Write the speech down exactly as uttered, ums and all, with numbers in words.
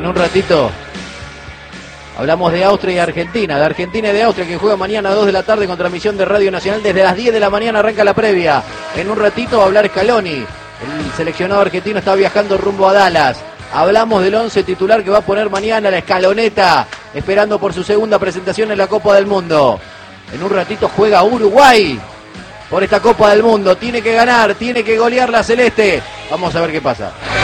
en un ratito hablamos de Austria y Argentina, de Argentina y de Austria, que juega mañana a dos de la tarde con transmisión de Radio Nacional. Desde las diez de la mañana arranca la previa. En un ratito va a hablar Scaloni. El seleccionado argentino está viajando rumbo a Dallas. Hablamos del once titular que va a poner mañana la escaloneta, esperando por su segunda presentación en la Copa del Mundo. En un ratito juega Uruguay por esta Copa del Mundo. Tiene que ganar, tiene que golear la celeste. Vamos a ver qué pasa.